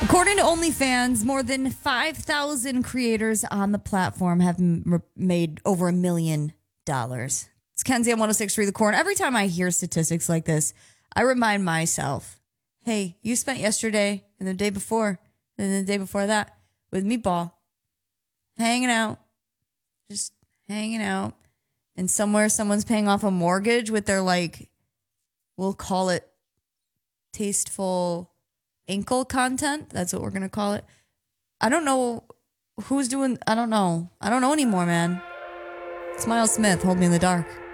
According to OnlyFans, more than 5,000 creators on the platform have made over $1 million. It's Kenzie on 106.3 The Core. Every time I hear statistics like this, I remind myself, hey, you spent yesterday and the day before and the day before that with Meatball hanging out, just hanging out. And somewhere someone's paying off a mortgage with their, like, we'll call it tasteful ankle content. That's what we're going to call it. I don't know who's doing, I don't know anymore, man. It's Miles Smith, Hold Me in the Dark.